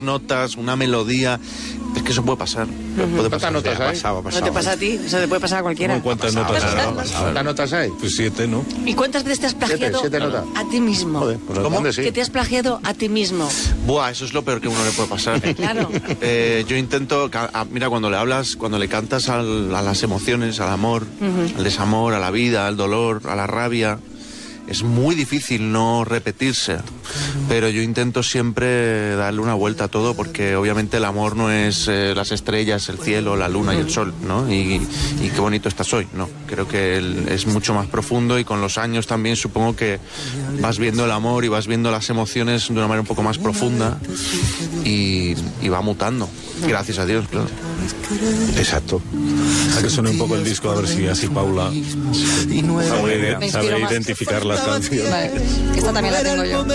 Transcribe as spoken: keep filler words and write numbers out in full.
notas, una melodía, es que eso puede pasar. Uh-huh. Puede pasar. ¿Cuántas notas hay? Pasado, ha pasado. ¿No te pasa a ti? Eso te puede pasar a cualquiera. ¿Cuántas Ha pasado, notas ha pasado, hay? ha pasado. ¿Cuántas notas hay? Pues siete, ¿no? ¿Y cuántas veces te has plagiado Siete, siete notas. a ti mismo? Joder, pues ¿Cómo? ¿dónde sí? Que te has plagiado a ti mismo. Buah, eso es lo peor que a uno le puede pasar. Claro. Eh, yo intento, ca- a- mira, cuando le hablas, cuando le cantas al- a las emociones, al amor, Ujú. al desamor, a la vida, al dolor, a la rabia, es muy difícil no repetirse. Pero yo intento siempre darle una vuelta a todo, porque obviamente el amor no es eh, las estrellas, el cielo, la luna y el sol, ¿no? Y, y qué bonito estás hoy, ¿no? Creo que el- es mucho más profundo, y con los años también supongo que vas viendo el amor y vas viendo las emociones de una manera un poco más profunda, y, y va mutando. Gracias a Dios, claro. Exacto. A que suene un poco el disco, a ver si así Paula Y no era sabe, Me inspiro sabe más. identificar las canciones. Vale, esta también la tengo yo.